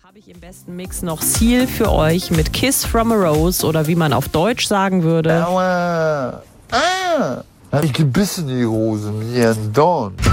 Habe ich im besten Mix noch Seal für euch mit Kiss from a Rose oder wie man auf Deutsch sagen würde. Aua. Ah. Hab ich gebissen, die Hose, mit ihren Dorn.